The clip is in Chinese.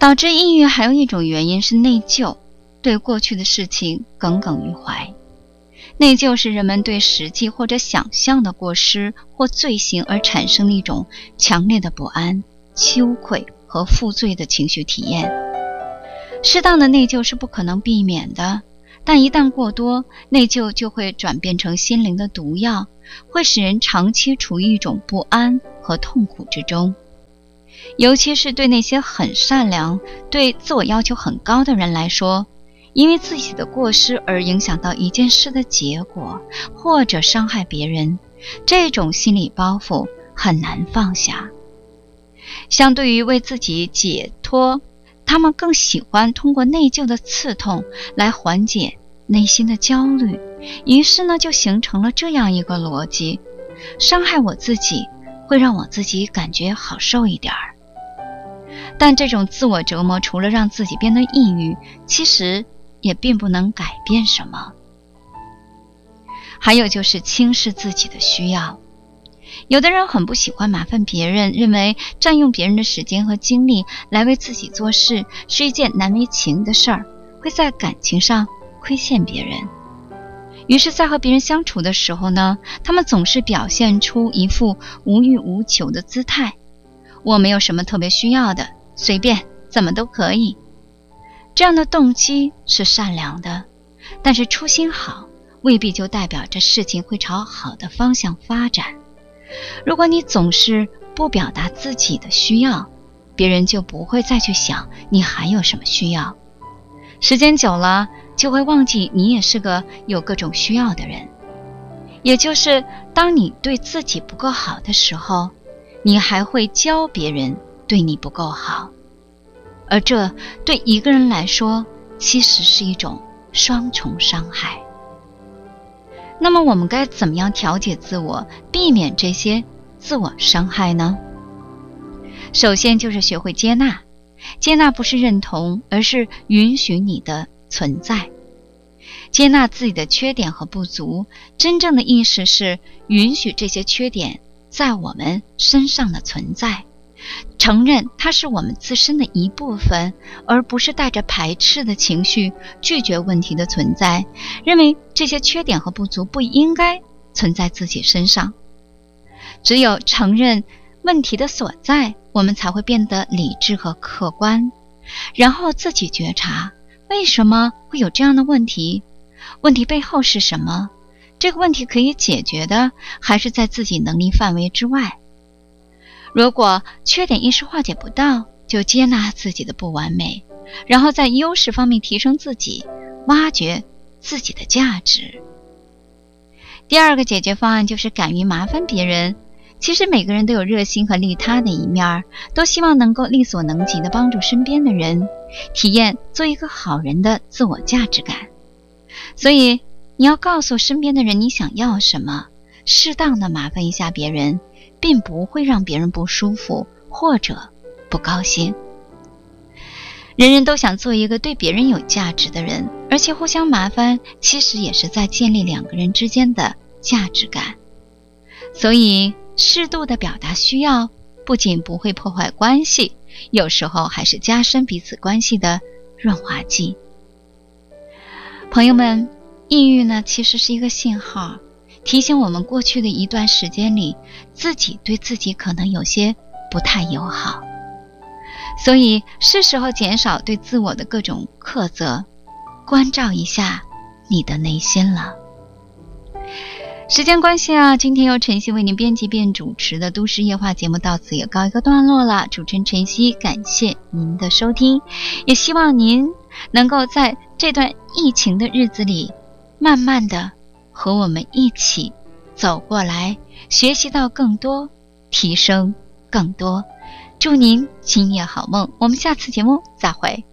导致抑郁还有一种原因是内疚，对过去的事情耿耿于怀。内疚是人们对实际或者想象的过失或罪行而产生的一种强烈的不安、羞愧和负罪的情绪体验。适当的内疚是不可能避免的，但一旦过多，内疚就会转变成心灵的毒药，会使人长期处于一种不安和痛苦之中。尤其是对那些很善良、对自我要求很高的人来说，因为自己的过失而影响到一件事的结果，或者伤害别人，这种心理包袱很难放下。相对于为自己解脱，他们更喜欢通过内疚的刺痛来缓解内心的焦虑，于是呢，就形成了这样一个逻辑：伤害我自己会让我自己感觉好受一点儿。但这种自我折磨除了让自己变得抑郁，其实也并不能改变什么。还有就是轻视自己的需要。有的人很不喜欢麻烦别人，认为占用别人的时间和精力来为自己做事是一件难为情的事儿，会在感情上亏欠别人。于是在和别人相处的时候呢，他们总是表现出一副无欲无求的姿态，我没有什么特别需要的，随便怎么都可以。这样的动机是善良的，但是初心好未必就代表着事情会朝好的方向发展。如果你总是不表达自己的需要，别人就不会再去想你还有什么需要。时间久了，就会忘记你也是个有各种需要的人。也就是当你对自己不够好的时候，你还会教别人对你不够好。而这对一个人来说，其实是一种双重伤害。那么我们该怎么样调节自我，避免这些自我伤害呢？首先就是学会接纳。接纳不是认同，而是允许你的存在。接纳自己的缺点和不足，真正的意识是允许这些缺点在我们身上的存在，承认它是我们自身的一部分，而不是带着排斥的情绪拒绝问题的存在，认为这些缺点和不足不应该存在自己身上。只有承认问题的所在，我们才会变得理智和客观，然后自己觉察为什么会有这样的问题，问题背后是什么，这个问题可以解决的，还是在自己能力范围之外。如果缺点一时化解不到，就接纳自己的不完美，然后在优势方面提升自己，挖掘自己的价值。第二个解决方案就是敢于麻烦别人。其实每个人都有热心和利他的一面，都希望能够力所能及地帮助身边的人，体验做一个好人的自我价值感。所以你要告诉身边的人你想要什么，适当的麻烦一下别人，并不会让别人不舒服或者不高兴。人人都想做一个对别人有价值的人，而且互相麻烦其实也是在建立两个人之间的价值感。所以适度的表达需要，不仅不会破坏关系，有时候还是加深彼此关系的润滑剂。朋友们，抑郁呢，其实是一个信号，提醒我们过去的一段时间里，自己对自己可能有些不太友好。所以是时候减少对自我的各种苛责，关照一下你的内心了。时间关系啊，今天由晨曦为您编辑并主持的都市夜话节目到此也告一个段落了。主持人晨曦感谢您的收听，也希望您能够在这段疫情的日子里，慢慢的和我们一起走过来，学习到更多，提升更多。祝您今夜好梦，我们下次节目再会。